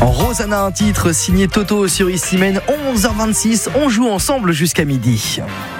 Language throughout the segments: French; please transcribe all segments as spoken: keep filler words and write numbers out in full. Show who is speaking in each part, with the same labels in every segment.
Speaker 1: Rosanna, un titre signé Toto sur Issy-Mène, onze heures vingt-six, on joue ensemble jusqu'à midi.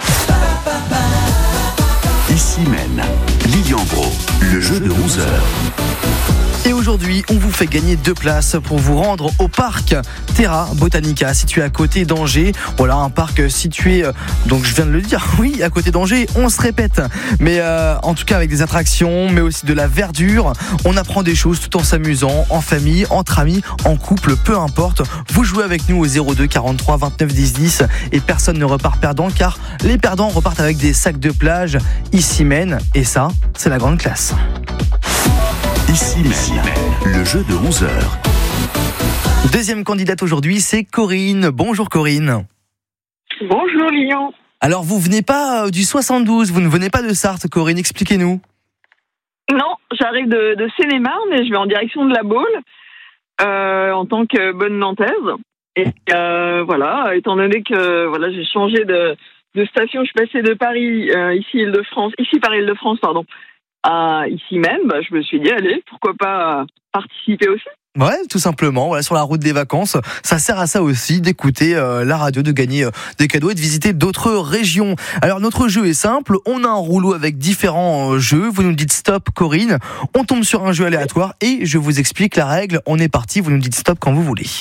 Speaker 2: Issy-Mène, Lilian Gros, le jeu de onze heures.
Speaker 1: Et aujourd'hui, on vous fait gagner deux places pour vous rendre au parc Terra Botanica, situé à côté d'Angers. Voilà, un parc situé, donc je viens de le dire, oui, à côté d'Angers, on se répète. Mais euh, en tout cas avec des attractions, mais aussi de la verdure. On apprend des choses tout en s'amusant, en famille, entre amis, en couple, peu importe. Vous jouez avec nous au zéro deux quarante-trois vingt-neuf dix dix et personne ne repart perdant, car les perdants repartent avec des sacs de plage Issy-Mène. Et ça, c'est la grande classe.
Speaker 2: Issy-Mène, le jeu de onze heures.
Speaker 1: Deuxième candidate aujourd'hui, c'est Corinne. Bonjour Corinne.
Speaker 3: Bonjour Lilian.
Speaker 1: Alors vous venez pas du soixante-douze, vous ne venez pas de Sarthe, Corinne, expliquez-nous.
Speaker 3: Non, j'arrive de, de Seine-et-Marne et je vais en direction de la Baule euh, en tant que bonne nantaise. Et euh, voilà, étant donné que voilà, j'ai changé de, de station, je suis passée de Paris, euh, ici Île-de-France, ici par Île-de-France, pardon, à Issy-Mène, bah, je me suis dit, allez, pourquoi pas participer aussi.
Speaker 1: Ouais, tout simplement, voilà, sur la route des vacances, ça sert à ça aussi, d'écouter euh, la radio, de gagner euh, des cadeaux et de visiter d'autres régions. Alors notre jeu est simple, on a un rouleau avec différents euh, jeux, vous nous dites stop Corinne, on tombe sur un jeu aléatoire et je vous explique la règle, on est parti, vous nous dites stop quand vous voulez.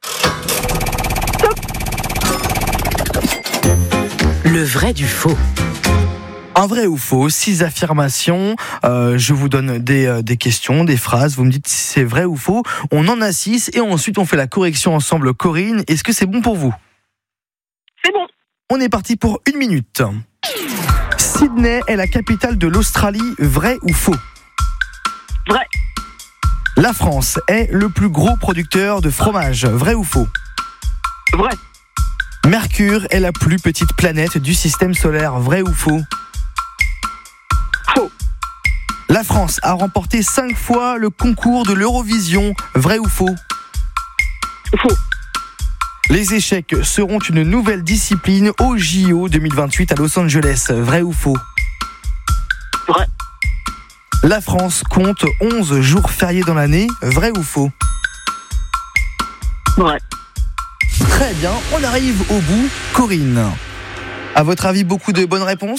Speaker 3: Stop.
Speaker 4: Le vrai du faux.
Speaker 1: Un vrai ou faux, six affirmations, euh, je vous donne des, euh, des questions, des phrases, vous me dites si c'est vrai ou faux, on en a six et ensuite on fait la correction ensemble. Corinne, est-ce que c'est bon pour vous ?
Speaker 3: C'est bon.
Speaker 1: On est parti pour une minute. Sydney est la capitale de l'Australie, vrai ou faux ?
Speaker 3: Vrai.
Speaker 1: La France est le plus gros producteur de fromage, vrai ou faux ?
Speaker 3: Vrai.
Speaker 1: Mercure est la plus petite planète du système solaire, vrai ou faux ?
Speaker 3: Faux.
Speaker 1: La France a remporté cinq fois le concours de l'Eurovision, vrai ou faux ?
Speaker 3: Faux.
Speaker 1: Les échecs seront une nouvelle discipline au J O deux mille vingt-huit à Los Angeles, vrai ou faux ?
Speaker 3: Vrai.
Speaker 1: La France compte onze jours fériés dans l'année, vrai ou faux ?
Speaker 3: Vrai.
Speaker 1: Très bien, on arrive au bout. Corinne, à votre avis, beaucoup de bonnes réponses ?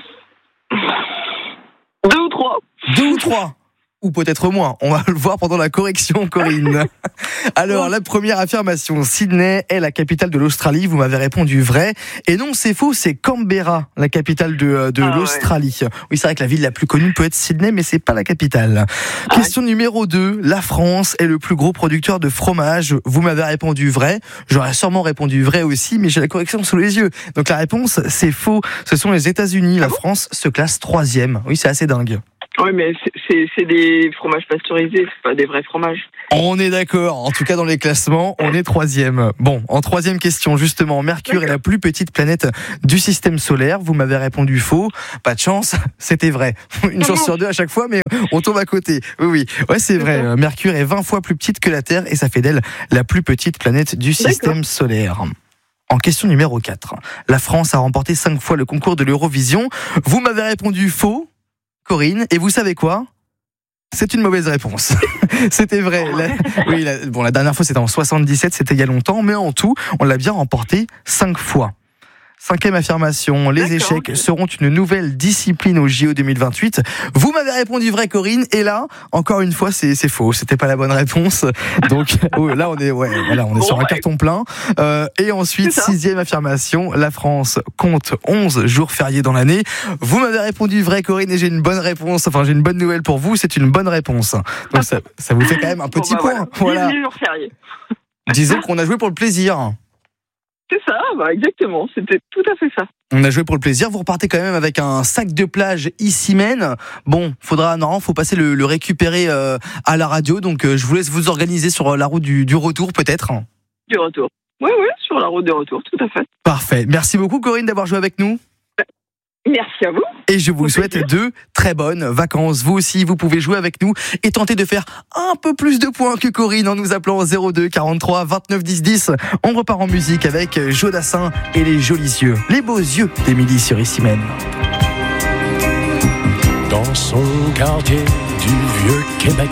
Speaker 3: Deux ou trois.
Speaker 1: Deux ou trois ? Ou peut-être moins, on va le voir pendant la correction, Corinne. Alors, la première affirmation, Sydney est la capitale de l'Australie, vous m'avez répondu vrai. Et non, c'est faux, c'est Canberra, la capitale de, de ah, l'Australie. Ouais. Oui, c'est vrai que la ville la plus connue peut être Sydney, mais c'est pas la capitale. Ah, Question ouais. numéro deux, la France est le plus gros producteur de fromage, vous m'avez répondu vrai. J'aurais sûrement répondu vrai aussi, mais j'ai la correction sous les yeux. Donc la réponse, c'est faux, ce sont les États-Unis, la France se classe troisième. Oui, c'est assez dingue.
Speaker 3: Oui, mais c'est, c'est, c'est des fromages pasteurisés, c'est pas des vrais fromages.
Speaker 1: On est d'accord. En tout cas, dans les classements, on est troisième. Bon, en troisième question, justement, Mercure d'accord. est la plus petite planète du système solaire. Vous m'avez répondu faux. Pas de chance, c'était vrai. Une chance sur deux à chaque fois, mais on tombe à côté. Oui, oui. Ouais, c'est vrai. Mercure est vingt fois plus petite que la Terre et ça fait d'elle la plus petite planète du système d'accord. solaire. En question numéro quatre. La France a remporté cinq fois le concours de l'Eurovision. Vous m'avez répondu faux, Corinne, et vous savez quoi ? C'est une mauvaise réponse. C'était vrai. La, oui, la, bon, la dernière fois c'était en soixante-dix-sept, c'était il y a longtemps, mais en tout, on l'a bien remporté cinq fois. Cinquième affirmation, les D'accord. échecs seront une nouvelle discipline au J O deux mille vingt-huit. Vous m'avez répondu vrai, Corinne, et là, encore une fois, c'est, c'est faux. C'était pas la bonne réponse. Donc oh, là, on est, ouais, voilà, on est bon, sur un ouais. carton plein. Euh, et ensuite, sixième affirmation, la France compte onze jours fériés dans l'année. Vous m'avez répondu vrai, Corinne, et j'ai une bonne réponse. Enfin, j'ai une bonne nouvelle pour vous. C'est une bonne réponse. Donc ça, ça vous fait quand même un petit bon, bah, point.
Speaker 3: Voilà. dix jours fériés.
Speaker 1: Disons qu'on a joué pour le plaisir.
Speaker 3: C'est ça, bah exactement, c'était tout à fait ça.
Speaker 1: On a joué pour le plaisir, vous repartez quand même avec un sac de plage Issy-Mène. Bon, faudra, non, faut passer le, le récupérer euh, à la radio, donc euh, je vous laisse vous organiser sur la route du, du retour peut-être.
Speaker 3: Du retour, oui, oui, sur la route du retour, tout à fait.
Speaker 1: Parfait, merci beaucoup Corinne d'avoir joué avec nous.
Speaker 3: Merci à vous.
Speaker 1: Et je vous souhaite de très bonnes vacances. Vous aussi, vous pouvez jouer avec nous et tenter de faire un peu plus de points que Corinne en nous appelant au zéro deux quarante-trois vingt-neuf dix dix. On repart en musique avec Jodassin et les jolis yeux. Les beaux yeux d'Émilie sur Issy-Mène.
Speaker 5: Dans son quartier du vieux Québec,